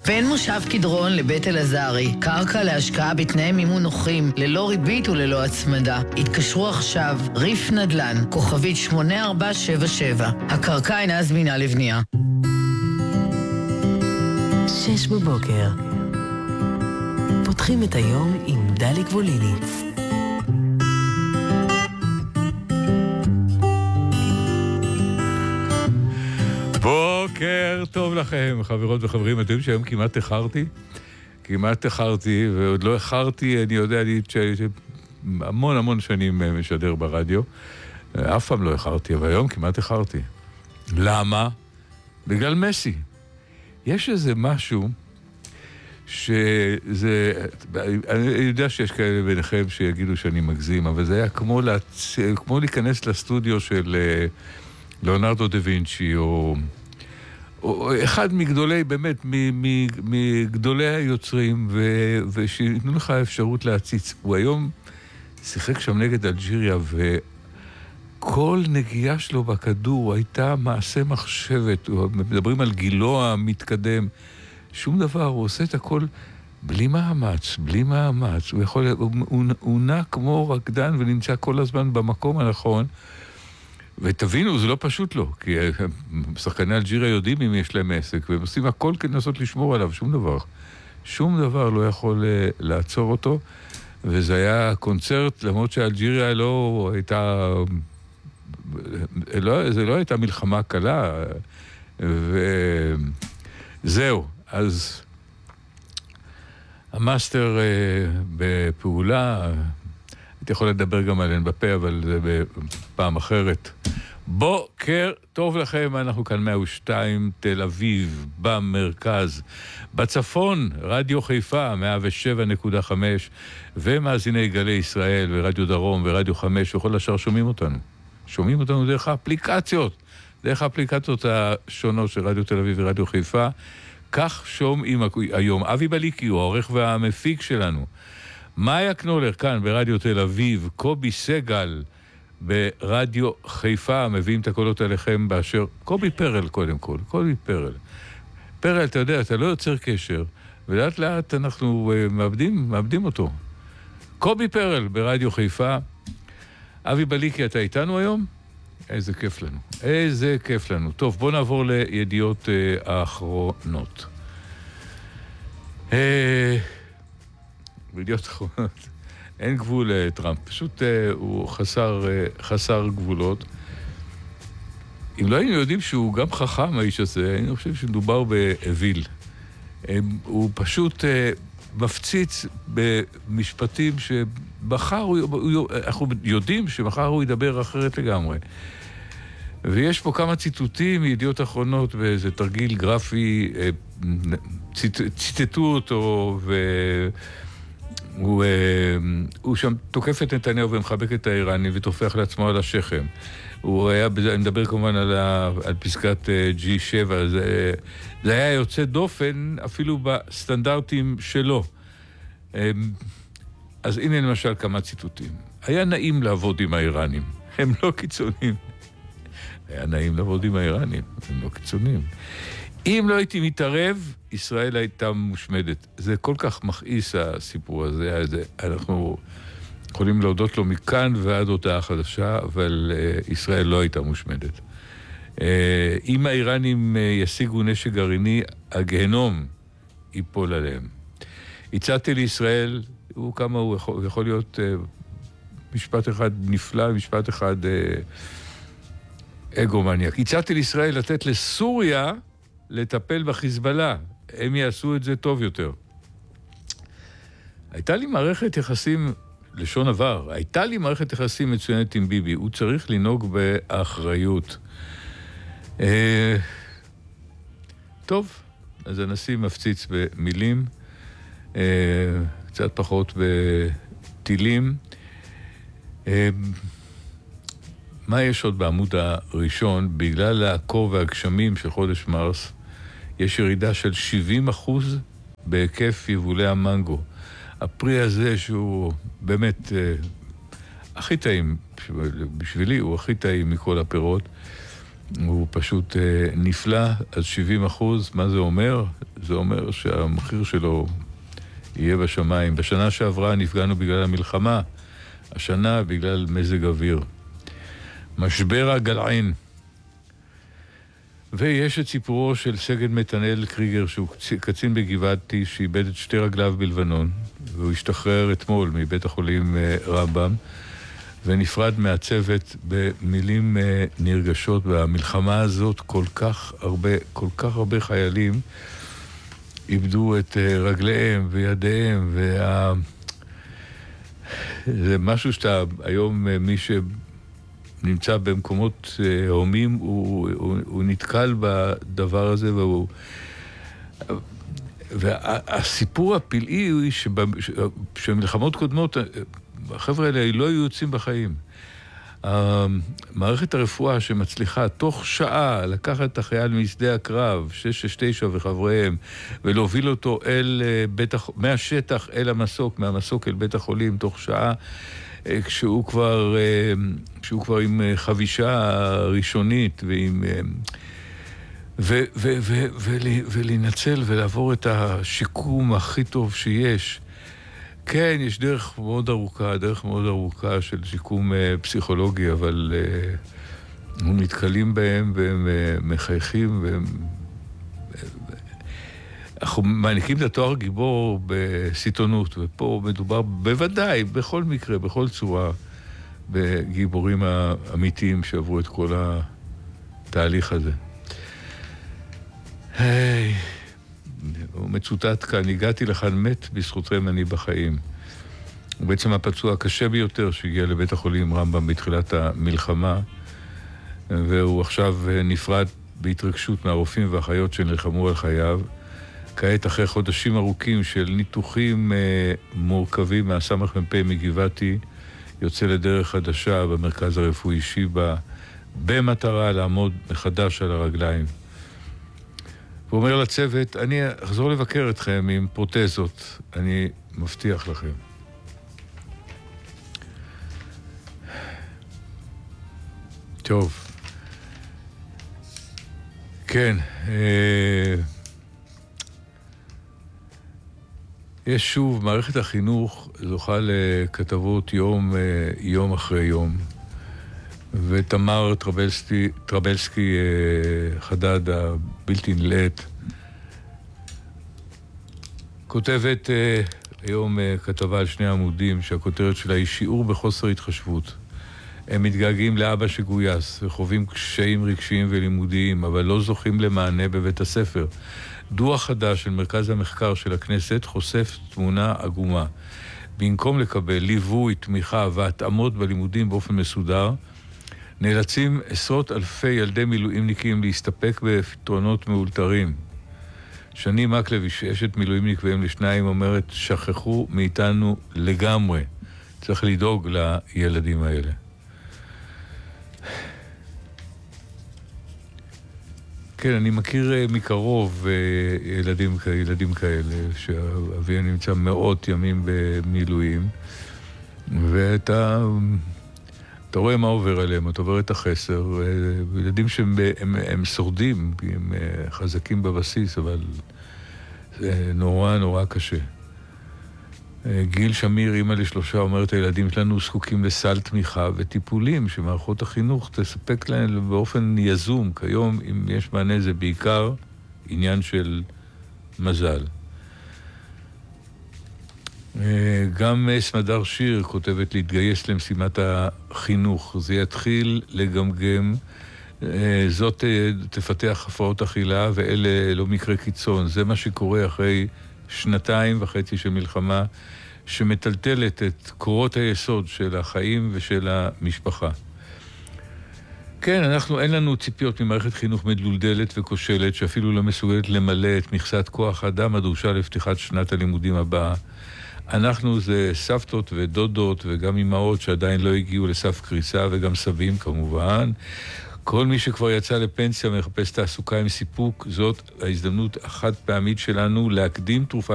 בין מושב קדרון לבית אלעזרי, קרקע להשקעה בתנאי מימון נוחים, ללא ריבית וללא הצמדה. התקשרו עכשיו, ריף נדל"ן, כוכבית 8477. הקרקע אינה זמינה לבנייה. 6 בבוקר. פותחים את היום עם דלי גבוליניץ. בוקר טוב לכם, חברות וחברים. אתם שהיום כמעט איחרתי, ועוד לא איחרתי, אני יודע, אני המון שנים משדר ברדיו. אף פעם לא איחרתי, אבל היום כמעט איחרתי. למה? בגלל מסי. יש איזה משהו שזה, אני יודע שיש כאלה ביניכם שיגידו שאני מגזים, אבל זה היה כמו להיכנס לסטודיו של ליאונרדו דה וינצ'י, או אחד מגדולי, באמת, מגדולי היוצרים, ושיתנו לך אפשרות להציץ. הוא היום שיחק שם נגד אלג'יריה, וכל נגיעה שלו בכדור הייתה מעשה מחשבת. מדברים על גילו המתקדם. שום דבר, הוא עושה את הכל בלי מאמץ. הוא נע כמו רקדן ונמצא כל הזמן במקום הנכון. ותבינו, זה לא פשוט לו, כי שחקני אלג'יריה יודעים אם יש להם עסק, והם עושים הכל כדי לנסות לשמור עליו, שום דבר לא יכול לעצור אותו, וזה היה קונצרט, למרות שאלג'יריה לא הייתה, זה לא הייתה מלחמה קלה, וזהו, אז המאסטר בפעולה, הייתי יכול לדבר גם עליהן בפה, אבל זה בפעם אחרת. בוקר טוב לכם, אנחנו כאן 102 תל אביב, במרכז. בצפון, רדיו חיפה, 107.5, ומאזיני גלי ישראל, ורדיו דרום, ורדיו 5, וכל השאר שומעים אותנו דרך האפליקציות השונות של רדיו תל אביב ורדיו חיפה. כך שומעים היום. אבי בליקי הוא העורך והמפיק שלנו. מאיה קנולר כאן ברדיו תל אביב, קובי סגל ברדיו חיפה, מביאים את הקולות עליכם באשר, קובי פרל קודם כל, פרל, אתה יודע, אתה לא יוצר קשר, ולאט לאט אנחנו מאבדים אותו. קובי פרל ברדיו חיפה. אבי בליקי, אתה איתנו היום? איזה כיף לנו. טוב, בוא נעבור לידיעות האחרונות. בידיעות אחרונות. אין גבול לטראמפ, פשוט הוא חסר גבולות. אם לא היינו יודעים שהוא גם חכם, האיש הזה, אני חושב שמדובר באוויל. הוא פשוט מפציץ במשפטים שבחר, אנחנו יודעים שמחר הוא ידבר אחרת לגמרי. ויש פה כמה ציטוטים מידיעות אחרונות, באיזה תרגיל גרפי, ציטטו אותו, הוא שם תוקף את נתניהו ומחבק את האיראני ותופח לעצמו על השכם. הוא היה, אני מדבר כמובן על פסקת G7, זה היה יוצא דופן אפילו בסטנדרטים שלו. אז הנה למשל כמה ציטוטים. היה נעים לעבוד עם האיראנים, הם לא קיצונים. היה נעים לעבוד עם האיראנים, הם לא קיצונים. אם לא הייתי מתערב, ישראל הייתה מושמדת. זה כל כך מכעיס הסיפור הזה, אנחנו יכולים להודות לו מכאן ועד הודעה חדשה, אבל ישראל לא הייתה מושמדת. אם האיראנים ישיגו נשק גרעיני, הגהנום ייפול עליהם. הצעתי לישראל, הוא יכול להיות משפט אחד נפלא, משפט אחד אגומניאק. הצעתי לישראל לתת לסוריה לטפל בחיזבאללה. הם יעשו את זה טוב יותר. הייתה לי מערכת יחסים, לשון עבר, הייתה לי מערכת יחסים מצוינת עם ביבי. הוא צריך לנהוג באחריות. טוב, אז הנשיא מפציץ במילים, קצת פחות בטילים. מה יש עוד בעמוד הראשון? בגלל הקור והגשמים של חודש מרס, יש ירידה של 70% בהיקף יבולי המנגו. הפרי הזה שהוא באמת הכי טעים, בשבילי הוא הכי טעים מכל הפירות, הוא פשוט נפלא, אז 70%, מה זה אומר? זה אומר שהמחיר שלו יהיה בשמיים. בשנה שעברה נפגענו בגלל המלחמה, השנה בגלל מזג אוויר. משבר הגלעין. ויש את סיפורו של סגן מתנאל קריגר, שהוא קצין בגבעתי, שאיבד את שתי רגליו בלבנון, והוא השתחרר אתמול מבית החולים רמב"ם, ונפרד מהצוות במילים נרגשות. במלחמה הזאת כל כך הרבה חיילים איבדו את רגליהם וידיהם, זה משהו שאתה היום, מי שנמצא במקומות הומים, הוא נתקל בדבר הזה, והסיפור הפלאי הוא שבמלחמות קודמות החבר'ה האלה לא היו יוצאים בחיים. מערכת הרפואה שמצליחה תוך שעה לקחת את החייל משדה הקרב, 669 וחבריהם, ולהוביל אותו מהשטח אל המסוק, מהמסוק אל בית החולים תוך שעה, כשהוא כבר עם חבישה ראשונית ולנצל ולעבור את השיקום הכי טוב שיש. כן, יש דרך מאוד ארוכה של שיקום פסיכולוגי, אבל הם נתקלים בהם והם מחייכים, אנחנו מעניקים את התואר גיבור בסיטונות, ופה מדובר בוודאי, בכל מקרה, בכל צורה, בגיבורים האמיתיים שעברו את כל התהליך הזה. היי... הוא מצוטט כאן, הגעתי לכאן מת בזכותכם אני בחיים. הוא בעצם הפצוע הקשה ביותר שהגיע לבית החולים רמב"ם בתחילת המלחמה, והוא עכשיו נפרד בהתרגשות מהרופאים והאחיות שנלחמו על חייו. כעת אחרי חודשים ארוכים של ניתוחים מורכבים מהסמ"פ מגבעתי, יוצא לדרך חדשה במרכז הרפואי שיבא, במטרה לעמוד מחדש על הרגליים. הוא אומר לצוות, אני אחזור לבקר אתכם עם פרוטזות, אני מבטיח לכם. טוב. כן, יש שוב, מערכת החינוך זוכה לכתבות יום אחרי יום. ותמר טרבלסקי חדד הבלתי נלאת כותבת היום כתבה על 2 עמודים שהכותרת שלה היא שיעור בחוסר התחשבות. הם מתגעגעים לאבא שגויס וחווים קשיים רגשיים ולימודיים, אבל לא זוכים למענה בבית הספר. דוח חדש של מרכז המחקר של הכנסת חושף תמונה עגומה. במקום לקבל ליווי, תמיכה והתאמות בלימודים באופן מסודר, נאלצים עשרות אלפי ילדי מילואימניקים להסתפק בפתרונות מאולתרים. שני מקלב, אשת מילואימניק והם לשניים, אומרת, שכחו מאיתנו לגמרי. צריך לדאוג לילדים האלה. כן, אני מכיר מקרוב ילדים כאלה, שאביה נמצא מאות ימים במילואים, ואתה רואה מה עובר עליהם, אתה עובר את החסר, ילדים שהם שורדים, הם חזקים בבסיס, אבל זה נורא קשה. גיל שמיר, אמא ל3, אומרת, הילדים שלנו זקוקים לסל תמיכה וטיפולים שמערכות החינוך תספק להם באופן יזום. כיום, אם יש מענה, זה בעיקר עניין של מזל. גם סמדר שיר כותבת להתגייס למשימת החינוך. זה יתחיל לגמגם, זאת תפתח הפרעות אכילה, ואלה לא מקרה קיצון. זה מה שקורה אחרי 2.5 של מלחמה, שמטלטלת את קורות היסוד של החיים ושל המשפחה. כן, אין לנו ציפיות ממערכת חינוך מדולדלת וכושלת, שאפילו לא מסוגלת למלא את מכסת כוח האדם הדרושה לפתיחת שנת הלימודים הבאה. אנחנו זה סבתות ודודות וגם אמהות שעדיין לא הגיעו לסף קריסה, וגם סבים כמובן. כל מי שכבר יצא לפנסיה מחפש תעסוקה עם סיפוק, זאת ההזדמנות החד פעמית שלנו להקדים תרופה